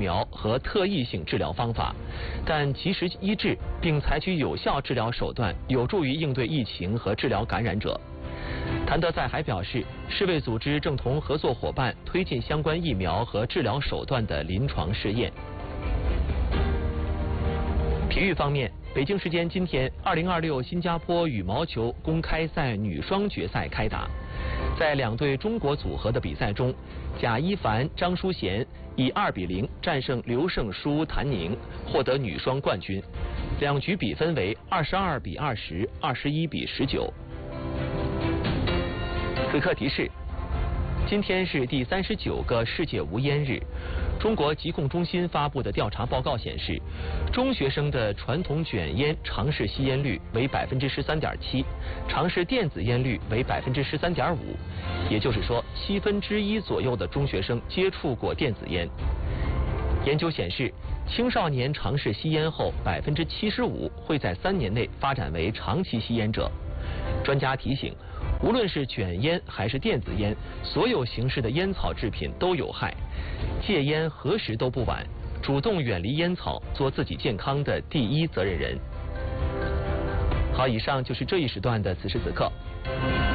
苗和特异性治疗方法，但及时医治并采取有效治疗手段，有助于应对疫情和治疗感染者。谭德赛还表示，世卫组织正同合作伙伴推进相关疫苗和治疗手段的临床试验。体育方面，北京时间今天，2026新加坡羽毛球公开赛女双决赛开打。在2对中国组合的比赛中，贾一凡、张淑娴以2比0战胜刘胜书、谭宁，获得女双冠军。2局比分为22比20、21比19。此刻提示：今天是第39个世界无烟日。中国疾控中心发布的调查报告显示，中学生的传统卷烟尝试吸烟率为13.7%，尝试电子烟率为13.5%，也就是说1/7左右的中学生接触过电子烟。研究显示，青少年尝试吸烟后，75%会在3年内发展为长期吸烟者。专家提醒，无论是卷烟还是电子烟，所有形式的烟草制品都有害。戒烟何时都不晚，主动远离烟草，做自己健康的第一责任人。好，以上就是这一时段的此时此刻。